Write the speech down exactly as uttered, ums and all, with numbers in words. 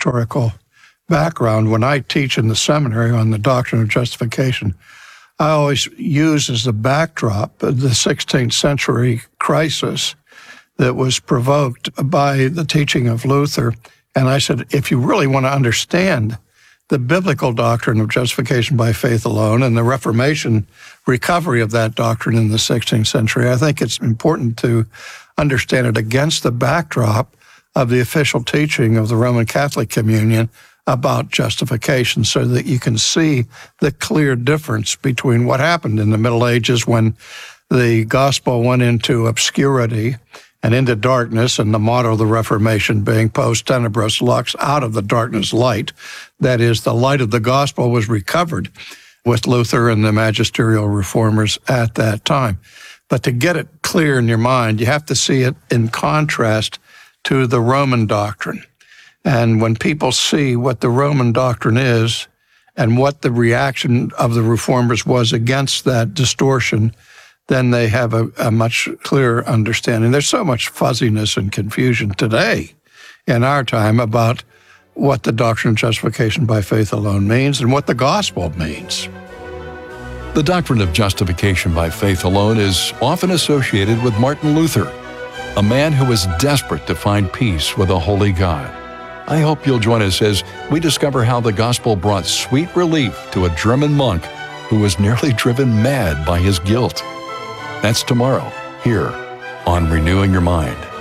historical background. When I teach in the seminary on the doctrine of justification, I always use as a backdrop the sixteenth century crisis that was provoked by the teaching of Luther. And I said, if you really want to understand the biblical doctrine of justification by faith alone and the Reformation recovery of that doctrine in the sixteenth century, I think it's important to understand it against the backdrop of the official teaching of the Roman Catholic Communion about justification, so that you can see the clear difference between what happened in the Middle Ages when the gospel went into obscurity and into darkness, and the motto of the Reformation being post tenebras lux, out of the darkness light. That is, the light of the gospel was recovered with Luther and the magisterial reformers at that time. But to get it clear in your mind, you have to see it in contrast to the Roman doctrine. And when people see what the Roman doctrine is and what the reaction of the reformers was against that distortion, then they have a, a much clearer understanding. There's so much fuzziness and confusion today in our time about what the doctrine of justification by faith alone means and what the gospel means. The doctrine of justification by faith alone is often associated with Martin Luther, a man who was desperate to find peace with a holy God. I hope you'll join us as we discover how the gospel brought sweet relief to a German monk who was nearly driven mad by his guilt. That's tomorrow, here on Renewing Your Mind.